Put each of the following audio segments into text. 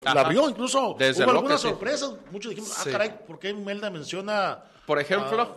la vio, incluso Desde hubo luego algunas que sí. sorpresas. Muchos dijimos, Sí. caray, ¿por qué Imelda menciona? Por ejemplo,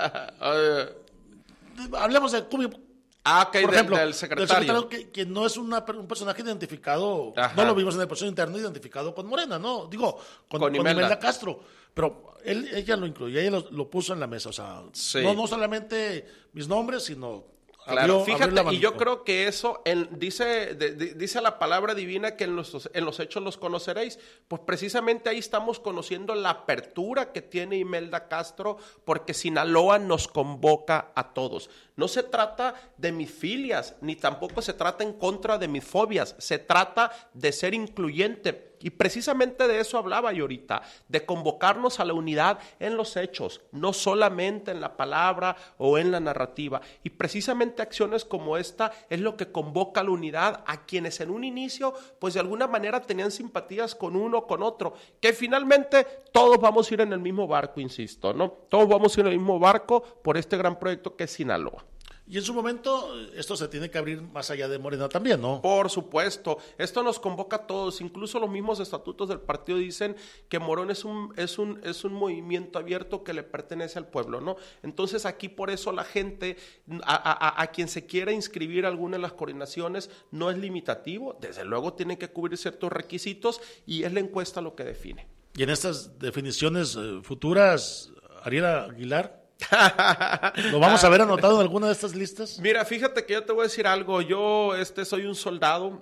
Hablemos de Cubi. ok, Por ejemplo, del secretario. que no es un personaje identificado, Ajá. no lo vimos en el proceso interno identificado con Morena, ¿no? Digo, con Imelda. Imelda Castro. Pero ella lo incluyó, ella lo puso en la mesa. O sea, Sí. no solamente mis nombres, sino Claro, abrió el fíjate, y abanico. yo creo que eso, dice la palabra divina que en los hechos los conoceréis, pues precisamente ahí estamos conociendo la apertura que tiene Imelda Castro, porque Sinaloa nos convoca a todos. No se trata de mis filias, ni tampoco se trata en contra de mis fobias, se trata de ser incluyente. Y precisamente de eso hablaba yo ahorita, de convocarnos a la unidad en los hechos, no solamente en la palabra o en la narrativa. Y precisamente acciones como esta es lo que convoca a la unidad a quienes en un inicio, pues de alguna manera tenían simpatías con uno o con otro, que finalmente todos vamos a ir en el mismo barco, insisto, ¿no? Todos vamos a ir en el mismo barco por este gran proyecto que es Sinaloa. Y en su momento, esto se tiene que abrir más allá de Morena también, ¿no? Por supuesto, esto nos convoca a todos, incluso los mismos estatutos del partido dicen que Morón es un movimiento abierto que le pertenece al pueblo, ¿no? Entonces aquí por eso la gente, a quien se quiera inscribir a alguna de las coordinaciones, no es limitativo, desde luego tienen que cubrir ciertos requisitos y es la encuesta lo que define. Y en estas definiciones futuras, Ariela Aguilar, ¿lo vamos a ver anotado en alguna de estas listas? Mira, fíjate que yo te voy a decir algo. Yo soy un soldado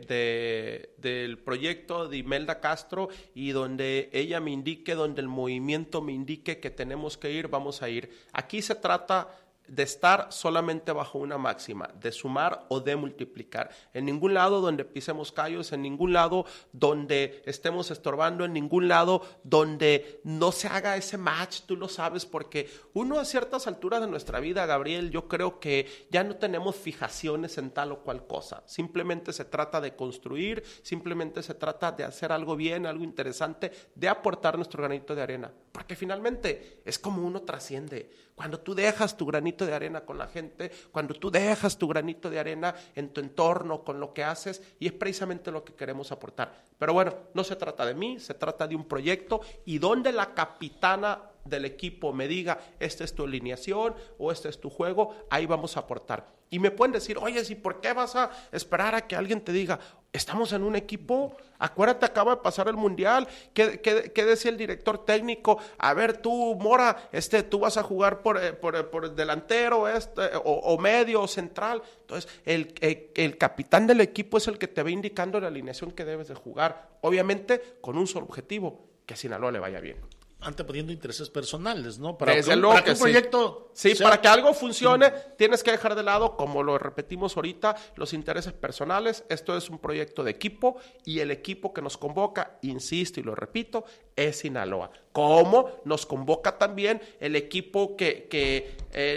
del proyecto de Imelda Castro y donde ella me indique, donde el movimiento me indique que tenemos que ir, vamos a ir. Aquí se trata de estar solamente bajo una máxima, de sumar o de multiplicar. En ningún lado donde pisemos callos, en ningún lado donde estemos estorbando, en ningún lado donde no se haga ese match, tú lo sabes, porque uno a ciertas alturas de nuestra vida, Gabriel, yo creo que ya no tenemos fijaciones en tal o cual cosa. Simplemente se trata de construir, simplemente se trata de hacer algo bien, algo interesante, de aportar nuestro granito de arena, porque finalmente es como uno trasciende. Cuando tú dejas tu granito de arena con la gente, cuando tú dejas tu granito de arena en tu entorno, con lo que haces, y es precisamente lo que queremos aportar. Pero bueno, no se trata de mí, se trata de un proyecto, y donde la capitana del equipo me diga, esta es tu alineación o este es tu juego, ahí vamos a aportar. Y me pueden decir, oye, ¿y por qué vas a esperar a que alguien te diga, estamos en un equipo? Acuérdate, acaba de pasar el Mundial. ¿Qué decía el director técnico? A ver, tú, Mora, tú vas a jugar por delantero o medio o central. Entonces, el capitán del equipo es el que te va indicando la alineación que debes de jugar. Obviamente, con un solo objetivo, que a Sinaloa le vaya bien. Anteponiendo intereses personales, ¿no? Desde luego para que que un proyecto... Sí, para que algo funcione, tienes que dejar de lado, como lo repetimos ahorita, los intereses personales. Esto es un proyecto de equipo y el equipo que nos convoca, insisto y lo repito, es Sinaloa. Como nos convoca también el equipo que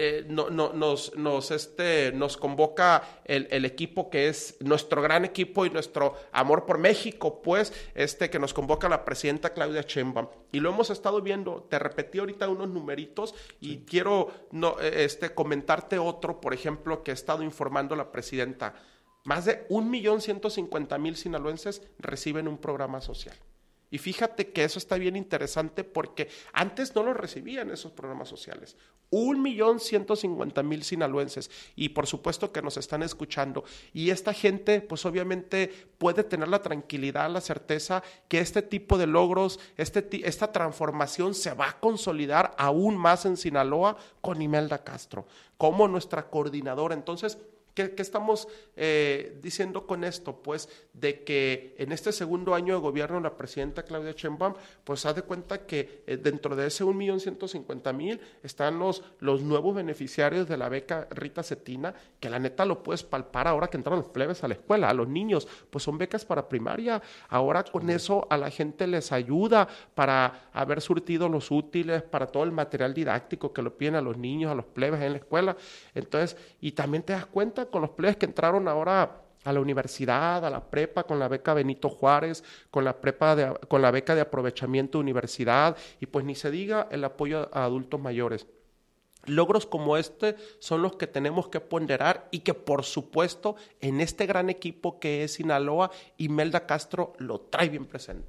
nos convoca el equipo que es nuestro gran equipo y nuestro amor por México, pues, que nos convoca la presidenta Claudia Sheinbaum. Y lo hemos estado viendo, te repetí ahorita unos numeritos y quiero comentarte otro, por ejemplo, que ha estado informando la presidenta. Más de 1.150.000 sinaloenses reciben un programa social. Y fíjate que eso está bien interesante porque antes no lo recibían esos programas sociales. 1.150.000 sinaloenses y por supuesto que nos están escuchando. Y esta gente pues obviamente puede tener la tranquilidad, la certeza que este tipo de logros, esta transformación se va a consolidar aún más en Sinaloa con Imelda Castro como nuestra coordinadora. Entonces, ¿qué estamos diciendo con esto? Pues de que en este segundo año de gobierno la presidenta Claudia Sheinbaum, pues haz de cuenta que dentro de ese 1.150.000 están los nuevos beneficiarios de la beca Rita Cetina, que la neta lo puedes palpar ahora que entraron los plebes a la escuela, a los niños, pues son becas para primaria. Ahora con eso a la gente les ayuda para haber surtido los útiles, para todo el material didáctico que lo piden a los niños, a los plebes en la escuela. Entonces, y también te das cuenta con los plebes que entraron ahora a la universidad, a la prepa, con la beca Benito Juárez, con la beca de aprovechamiento de universidad, y pues ni se diga el apoyo a adultos mayores. Logros como este son los que tenemos que ponderar y que por supuesto en este gran equipo que es Sinaloa, Imelda Castro lo trae bien presente.